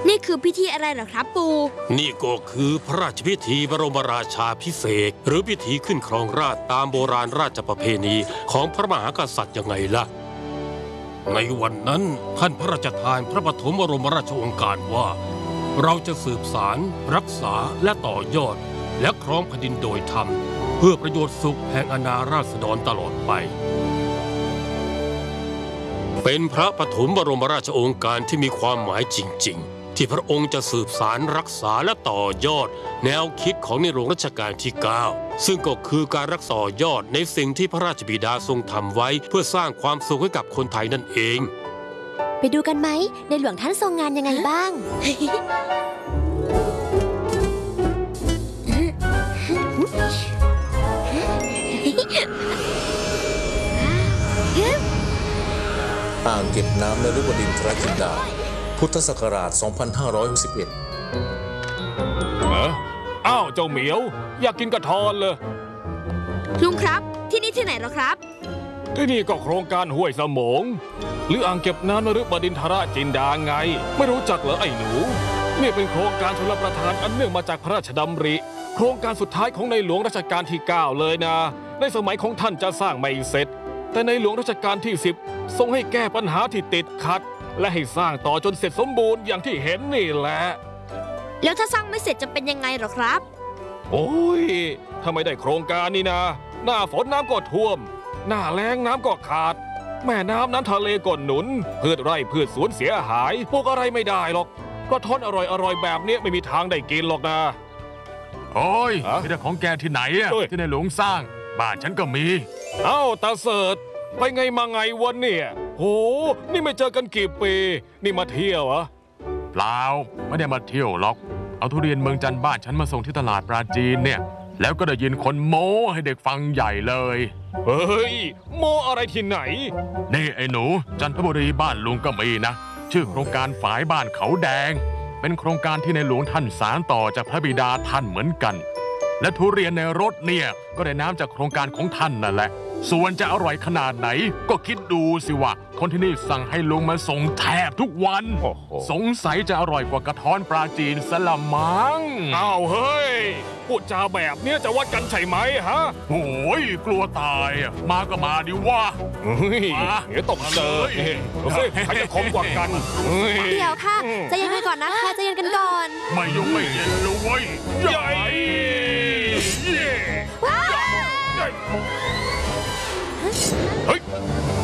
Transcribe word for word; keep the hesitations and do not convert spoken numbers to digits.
นี่คือพิธีอะไรเหรอครับปู่นี่ก็คือพระราชพิธีบรมราชาภิเษกหรือพิธีขึ้นครองราชย์ตามโบราณราชประเพณีของพระมหากษัตริย์ยังไงล่ะในวันนั้นท่านพระราชทานพระปฐมบรมราชโองการว่าเราจะสืบสารรักษาและต่อยอดและครองแผ่นดินโดยธรรมเพื่อประโยชน์สุขแห่งอาณาราษฎรตลอดไปเป็นพระปฐมบรมราชโองการที่มีความหมายจริงๆที่พระองค์จะสืบสารรักษาและต่อยอดแนวคิดของในหลวงรัชกาลที่เก้าซึ่งก็คือการรักษายอดในสิ่งที่พระราชบิดาทรงทำไว้เพื่อสร้างความสุขให้กับคนไทยนั่นเองไปดูกันไหมในหลวงท่านทรงงานยังไงบ้างอ่างเก็บน้ำนฤบดินทรจินดาพุทธศักราช สองพันห้าร้อยหกสิบเอ็ดเอ้ออ้าวเจ้าเหมียวอยากกินกระท้อนเลยลุงครับที่นี่ที่ไหนหรอครับที่นี่ก็โครงการห้วยสมงหรืออ่างเก็บน้ำนฤบดินทรจินดาไงไม่รู้จักเหรอไอ้หนูนี่เป็นโครงการชลประทานอันเนื่องมาจากพระราชดำริโครงการสุดท้ายของในหลวงรัชกาลที่เก้าเลยนะในสมัยของท่านจะสร้างไม่เสร็จแต่ในหลวงรัชกาลที่สิบทรงให้แก้ปัญหาที่ติดขัดและให้สร้างต่อจนเสร็จสมบูรณ์อย่างที่เห็นนี่แหละแล้วถ้าสร้างไม่เสร็จจะเป็นยังไงหรอครับโอ้ยถ้าไม่ได้โครงการนี่นะหน้าฝนน้ำก็ท่วมหน้าแล้งน้ำก็ขาดแม่น้ำน้ำทะเลก็หนุนพืชไร่พืชสวนเสียหายปลูกอะไรไม่ได้หรอกก็ทนอร่อยอร่อยแบบนี้ไม่มีทางได้กินหรอกนะโอ้ยมีแต่ของแกที่ไหนอะที่ในหลวงสร้างบ้านฉันก็มีเอ้าตาเสิร์ชไปไงมาไงวันเนี่ยโหนี่ไม่เจอกันกี่ปีนี่มาเที่ยวเหรอเปล่าไม่ได้มาเที่ยวหรอกเอาทุเรียนเมืองจันทร์บ้านฉันมาส่งที่ตลาดปราจีนเนี่ยแล้วก็ได้ยินคนโม้ให้เด็กฟังใหญ่เลยเฮ้ยโม้อะไรที่ไหนนี่ไอ้หนูจันทบุรีบ้านลุงก็มีนะชื่อโครงการฝายบ้านเขาแดงเป็นโครงการที่ในหลวงท่านสานต่อจากพระบิดาท่านเหมือนกันและทุเรียนในรถเนี่ยก็ได้น้ำจากโครงการของท่านนั่นแหละส่วนจะอร่อยขนาดไหนก็คิดดูสิว่าคนที่นี่สั่งให้ลุงมาส่งแทบทุกวันสงสัยจะอร่อยกว่ากระท้อนปลาจีนสละมังอ้าวเฮ้ยพูดจาแบบนี้จะวัดกันใช่ไหมฮะโอ้ยกลัวตายมาก็มาดิวะเฮ้ยเดี๋ยวตกเจอเฮ้ยใครจะคมกว่ากันเดี๋ยวค่ะใจเย็นกันก่อนนะคะใจเย็นกันก่อนไม่ยงไม่เย็นเลยเว้ยใหญ่เฮ้ย